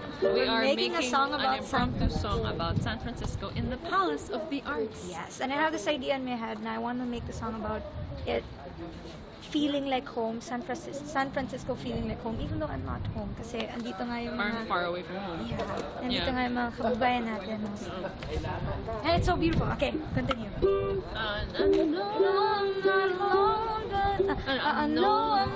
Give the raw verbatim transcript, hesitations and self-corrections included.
We are making, making a song about an San impromptu song about San Francisco in the Palace of the Arts. Yes, and I have this idea in my head, and I want to make the song about it feeling like home, San Francisco, San Francisco feeling like home, even though I'm not home. Kasi andito nga yung Far, mga... far away from home. Yeah, andito Yeah. nga yung mga kababayan natin. And it's so beautiful. Okay, continue. Uh, no, no, no, I'm not alone, but I, I know I'm